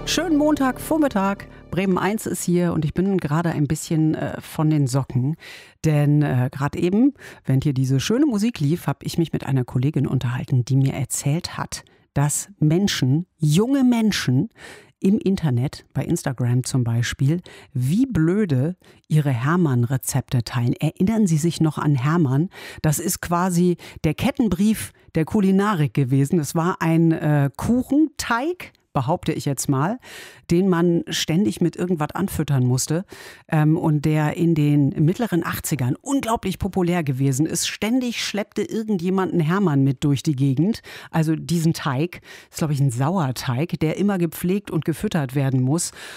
Schönen Montagvormittag. Bremen 1 ist hier und ich bin gerade ein bisschen von den Socken. Denn gerade eben, während hier diese schöne Musik lief, habe ich mich mit einer Kollegin unterhalten, die mir erzählt hat, dass Menschen, junge Menschen im Internet, bei Instagram zum Beispiel, wie blöde ihre Hermann-Rezepte teilen. Erinnern Sie sich noch an Hermann? Das ist quasi der Kettenbrief der Kulinarik gewesen. Es war ein Kuchenteig, behaupte ich jetzt mal, den man ständig mit irgendwas anfüttern musste und der in den mittleren 80ern unglaublich populär gewesen ist. Ständig schleppte irgendjemand einen Hermann mit durch die Gegend. Also diesen Teig, ist glaube ich ein Sauerteig, der immer gepflegt und gefüttert werden muss.